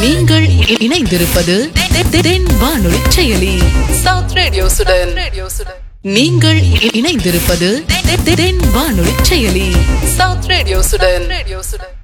நீங்கள் இணைந்திருப்பது தென் வானொலி செயலி சவுத் ரேடியோசுடன். நீங்கள் இணைந்திருப்பது தென் வானொலி செயலி சவுத் ரேடியோசுடன்.